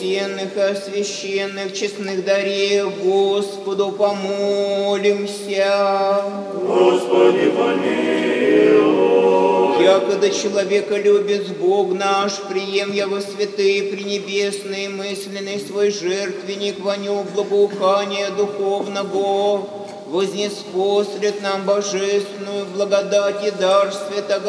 священных и освященных честных дарей Господу помолимся. Господи, помилуй. Якогда человека любит Бог наш, прием я во святые пренебесные мысленный свой жертвенник воню благоухания духовного, вознеспослед нам божественную благодать и дар святого